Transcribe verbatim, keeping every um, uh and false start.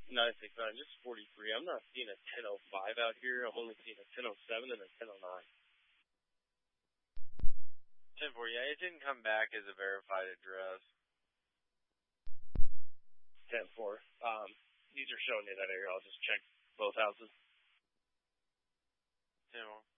nine six nine, just forty-three. I'm not seeing a ten oh five out here. I'm only seeing a ten oh seven and a ten oh nine. ten four, yeah, it didn't come back as a verified address. ten four. Um, these are showing in that area. I'll just check both houses. ten one.